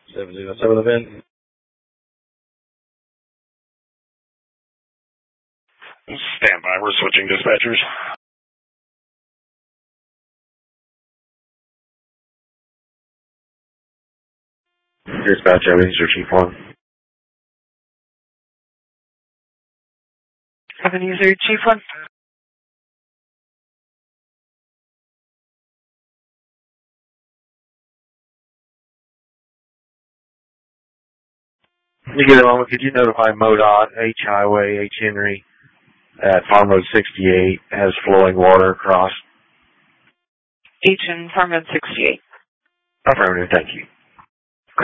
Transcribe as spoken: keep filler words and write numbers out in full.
seven zero seven event. Stand by. We're switching dispatchers. Dispatch, Ebenezer, Chief one. Ebenezer, Chief one. You get a moment, could you notify MoDOT, H Highway, H Henry, at Farm Road sixty-eight has flowing water across? H and Farm Road sixty-eight. Affirmative, thank you.